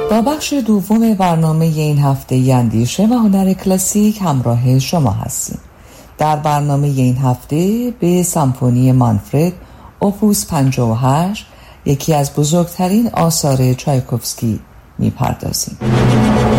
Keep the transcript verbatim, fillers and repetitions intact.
با بخش دوم برنامه این هفته اندیشه و هنر کلاسیک همراه شما هستیم. در برنامه این هفته به سمفونی مانفرد اوپوس پنجاه و هشت، یکی از بزرگترین آثار چایکوفسکی، میپردازیم.